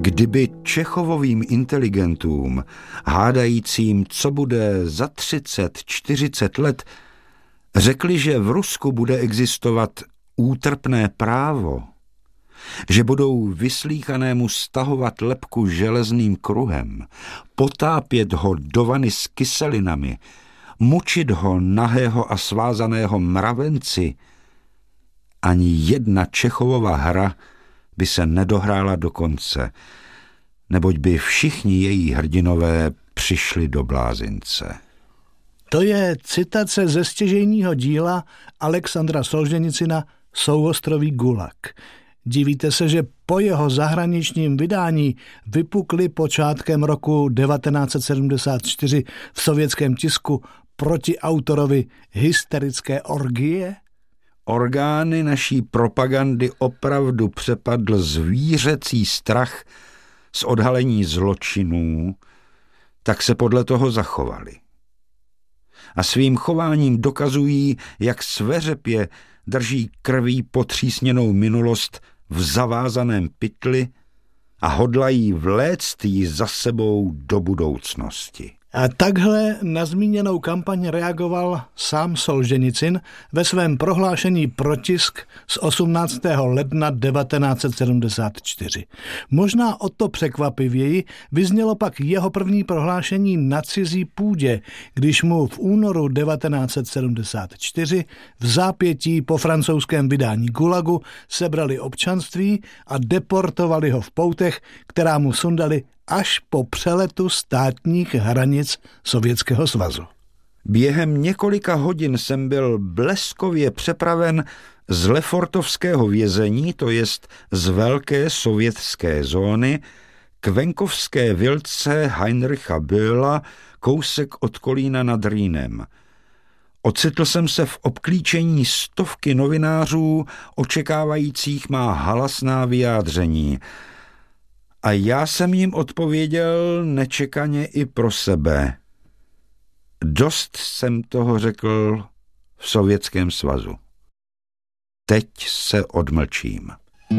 Kdyby Čechovovým inteligentům, hádajícím, co bude za 30-40 let, řekli, že v Rusku bude existovat útrpné právo, že budou vyslíchanému stahovat lebku železným kruhem, potápět ho do vany s kyselinami, mučit ho nahého a svázaného mravenci, ani jedna Čechovova hra by se nedohrála do konce, neboť by všichni její hrdinové přišli do blázince. To je citace ze stěžejního díla Alexandra Solženicina Souostroví Gulag. Divíte se, že po jeho zahraničním vydání vypukly počátkem roku 1974 v sovětském tisku proti autorovi hysterické orgie? Orgány naší propagandy opravdu přepadl zvířecí strach z odhalení zločinů, tak se podle toho zachovali. A svým chováním dokazují, jak sveřepě drží krví potřísněnou minulost v zavázaném pytli a hodlají vléct ji za sebou do budoucnosti. A takhle na zmíněnou kampaň reagoval sám Solženicin ve svém prohlášení pro tisk z 18. ledna 1974. Možná o to překvapivěji vyznělo pak jeho první prohlášení na cizí půdě, když mu v únoru 1974 v zápětí po francouzském vydání Gulagu sebrali občanství a deportovali ho v poutech, která mu sundali až po přeletu státních hranic Sovětského svazu. Během několika hodin jsem byl bleskově přepraven z Lefortovského vězení, to jest z velké sovětské zóny, k venkovské vilce Heinricha Böhla, kousek od Kolína nad Rýnem. Ocitl jsem se v obklíčení stovky novinářů, očekávajících má halasná vyjádření. A já jsem jim odpověděl nečekaně i pro sebe. Dost jsem toho řekl v Sovětském svazu. Teď se odmlčím.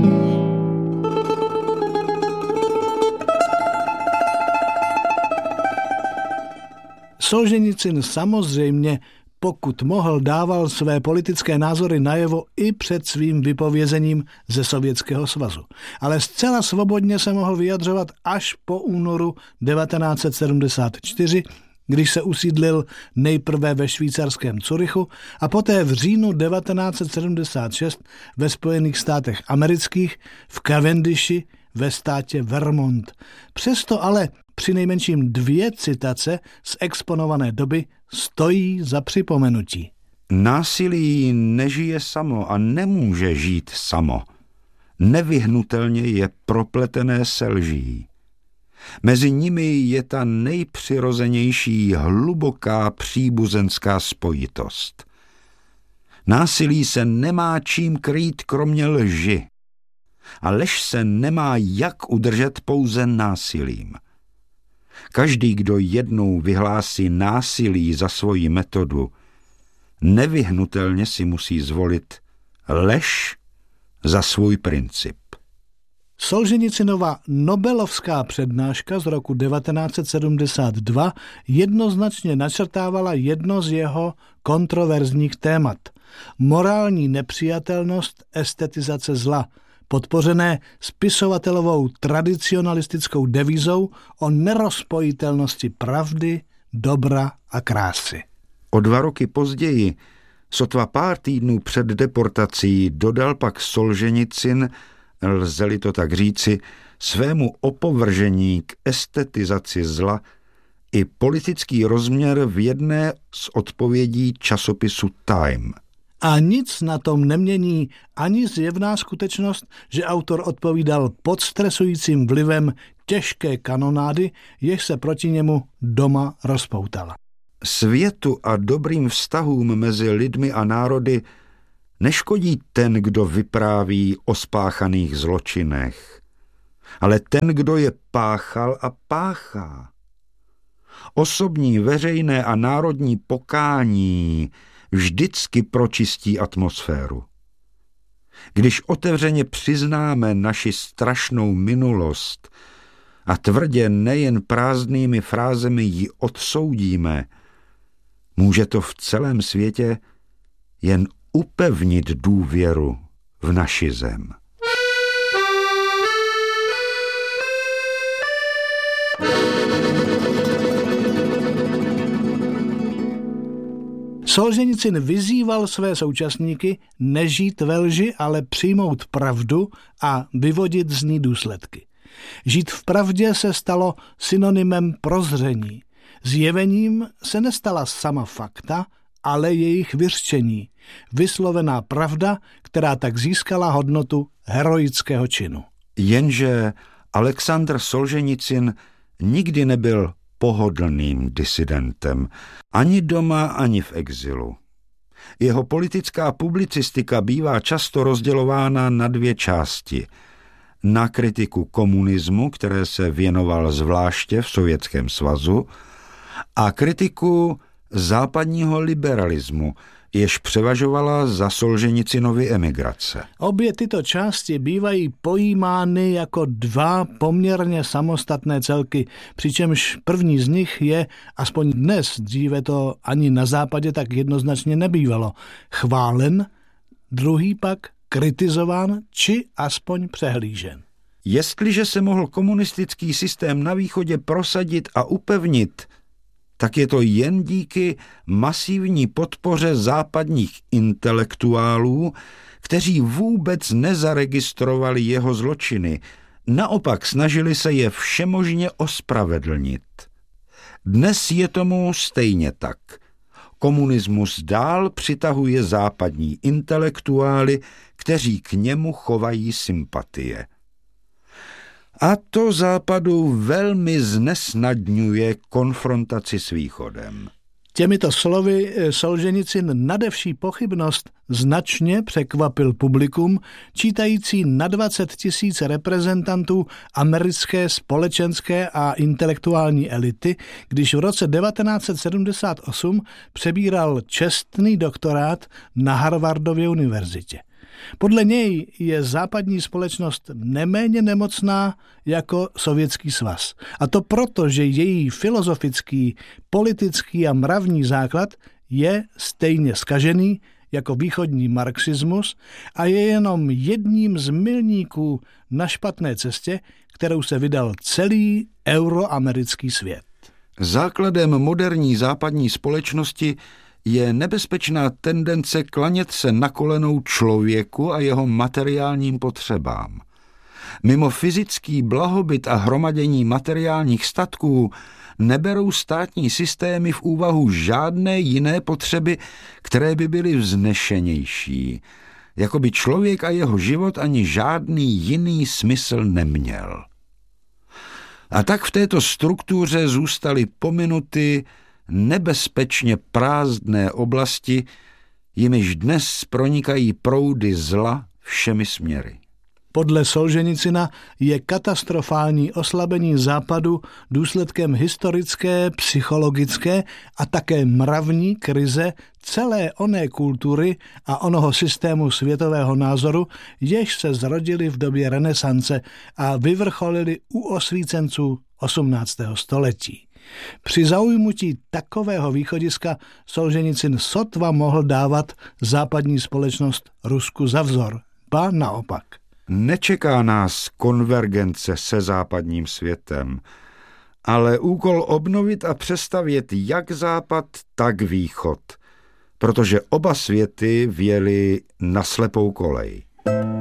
Solženicin samozřejmě, pokud mohl, dával své politické názory najevo i před svým vypovězením ze Sovětského svazu. Ale zcela svobodně se mohl vyjadřovat až po únoru 1974, když se usídlil nejprve ve švýcarském Curychu a poté v říjnu 1976 ve Spojených státech amerických v Cavendishi ve státě Vermont. Přesto ale přinejmenším 2 citace z exponované doby stojí za připomenutí. Násilí nežije samo a nemůže žít samo. Nevyhnutelně je propletené se lží. Mezi nimi je ta nejpřirozenější hluboká příbuzenská spojitost. Násilí se nemá čím krýt kromě lži. A lež se nemá jak udržet pouze násilím. Každý, kdo jednou vyhlásí násilí za svoji metodu, nevyhnutelně si musí zvolit lež za svůj princip. Solženicinova nobelovská přednáška z roku 1972 jednoznačně načrtávala jedno z jeho kontroverzních témat. Morální nepřijatelnost estetizace zla, podpořené spisovatelovou tradicionalistickou devízou o nerozpojitelnosti pravdy, dobra a krásy. O 2 roky později, sotva pár týdnů před deportací, dodal pak Solženicin, lze-li to tak říci, svému opovržení k estetizaci zla i politický rozměr v jedné z odpovědí časopisu Time. A nic na tom nemění ani zjevná skutečnost, že autor odpovídal pod stresujícím vlivem těžké kanonády, jež se proti němu doma rozpoutala. Světu a dobrým vztahům mezi lidmi a národy neškodí ten, kdo vypráví o spáchaných zločinech, ale ten, kdo je páchal a páchá. Osobní, veřejné a národní pokání vždycky pročistí atmosféru. Když otevřeně přiznáme naši strašnou minulost, a tvrdě nejen prázdnými frázemi ji odsoudíme, může to v celém světě jen upevnit důvěru v naši zem. Solženicyn vyzýval své současníky nežít ve lži, ale přijmout pravdu a vyvodit z ní důsledky. Žít v pravdě se stalo synonymem prozření. Zjevením se nestala sama fakta, ale jejich vyřčení. Vyslovená pravda, která tak získala hodnotu heroického činu. Jenže Alexandr Solženicyn nikdy nebyl pohodlným disidentem, ani doma, ani v exilu. Jeho politická publicistika bývá často rozdělována na dvě části. Na kritiku komunismu, které se věnoval zvláště v Sovětském svazu, a kritiku západního liberalismu, jež převažovala za Solženicinovy emigrace. Obě tyto části bývají pojímány jako dva poměrně samostatné celky, přičemž první z nich je, aspoň dnes, dříve to ani na západě tak jednoznačně nebývalo, chválen, druhý pak kritizován či aspoň přehlížen. Jestliže se mohl komunistický systém na východě prosadit a upevnit, tak je to jen díky masivní podpoře západních intelektuálů, kteří vůbec nezaregistrovali jeho zločiny, naopak snažili se je všemožně ospravedlnit. Dnes je tomu stejně tak. Komunismus dál přitahuje západní intelektuály, kteří k němu chovají sympatie. A to Západu velmi znesnadňuje konfrontaci s Východem. Těmito slovy Solženicyn nade vší pochybnost značně překvapil publikum, čítající na 20 000 reprezentantů americké společenské a intelektuální elity, když v roce 1978 přebíral čestný doktorát na Harvardově univerzitě. Podle něj je západní společnost neméně nemocná jako Sovětský svaz. A to proto, že její filozofický, politický a mravní základ je stejně zkažený jako východní marxismus a je jenom jedním z milníků na špatné cestě, kterou se vydal celý euroamerický svět. Základem moderní západní společnosti je nebezpečná tendence klanět se na kolenou člověku a jeho materiálním potřebám. Mimo fyzický blahobyt a hromadění materiálních statků neberou státní systémy v úvahu žádné jiné potřeby, které by byly vznešenější, jako by člověk a jeho život ani žádný jiný smysl neměl. A tak v této struktuře zůstaly pominuty nebezpečně prázdné oblasti, jimiž dnes pronikají proudy zla všemi směry. Podle Solženicyna je katastrofální oslabení Západu důsledkem historické, psychologické a také mravní krize celé oné kultury a onoho systému světového názoru, jež se zrodili v době renesance a vyvrcholili u osvícenců 18. století. Při zaujmutí takového východiska Solženicyn sotva mohl dávat západní společnost Rusku za vzor, ba naopak. Nečeká nás konvergence se západním světem, ale úkol obnovit a přestavět jak západ, tak východ, protože oba světy vjeli na slepou kolej.